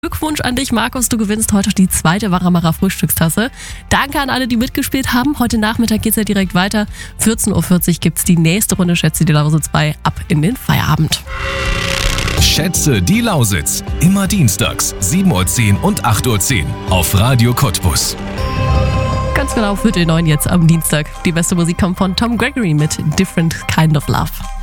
Glückwunsch an dich, Markus, du gewinnst heute die zweite Waramacher Frühstückstasse. Danke an alle, die mitgespielt haben. Heute Nachmittag geht's ja direkt weiter. 14.40 Uhr gibt's die nächste Runde Schätze die Lausitz 2 ab in den Feierabend. Schätze die Lausitz. Immer dienstags, 7.10 Uhr und 8.10 Uhr auf Radio Cottbus. Ganz genau, 8:45 jetzt am Dienstag. Die beste Musik kommt von Tom Gregory mit Different Kind of Love.